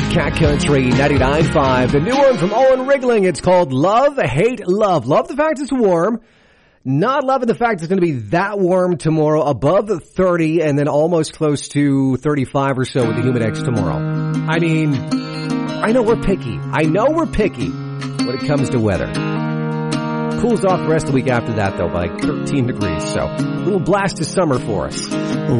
Cat Country 99.5. The new one from Owen Rigling. It's called Love, Hate, Love. Love the fact it's warm. Not loving the fact it's going to be that warm tomorrow, above 30 and then almost close to 35 or so with the humid X tomorrow. I mean, I know we're picky. When it comes to weather. Cools off the rest of the week after that, though, by like 13 degrees. So, a little blast of summer for us.